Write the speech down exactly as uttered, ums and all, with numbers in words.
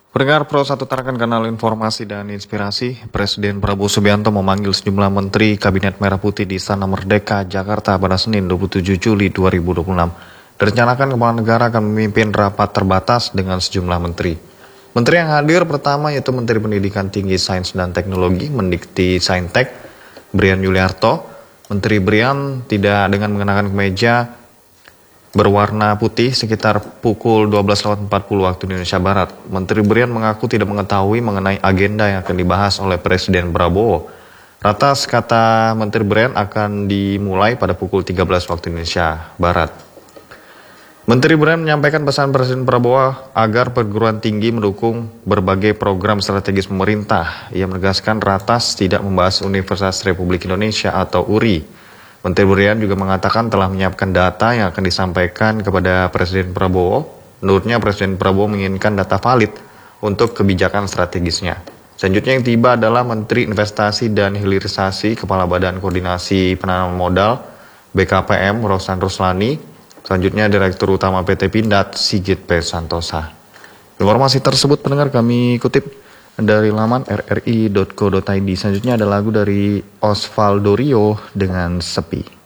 Pendengar Pro satu Tarakan Kanal Informasi dan Inspirasi, Presiden Prabowo Subianto memanggil sejumlah menteri Kabinet Merah Putih di Istana Merdeka, Jakarta pada Senin dua puluh tujuh Juli dua ribu dua puluh enam. Direncanakan Kepala Negara akan memimpin rapat terbatas dengan sejumlah menteri. Menteri yang hadir pertama yaitu Menteri Pendidikan Tinggi Sains dan Teknologi, Mendikti Saintek, Brian Yuliarto. Menteri Brian tidak dengan mengenakan kemeja berwarna putih sekitar pukul dua belas lewat empat puluh waktu Indonesia Barat. Menteri Brian mengaku tidak mengetahui mengenai agenda yang akan dibahas oleh Presiden Prabowo. Ratas, kata Menteri Brian, akan dimulai pada pukul tiga belas waktu Indonesia Barat. Menteri Brian menyampaikan pesan Presiden Prabowo agar perguruan tinggi mendukung berbagai program strategis pemerintah. Ia menegaskan Ratas tidak membahas Universitas Republik Indonesia atau U R I. Menteri Brian juga mengatakan telah menyiapkan data yang akan disampaikan kepada Presiden Prabowo. Menurutnya Presiden Prabowo menginginkan data valid untuk kebijakan strategisnya. Selanjutnya yang tiba adalah Menteri Investasi dan Hilirisasi Kepala Badan Koordinasi Penanaman Modal B K P M Rosan Ruslani. Selanjutnya Direktur Utama P T Pindad Sigit P. Santosa. Informasi tersebut pendengar kami kutip dari laman r r i dot co dot i d. Selanjutnya ada lagu dari Osvaldo Rio dengan Sepi.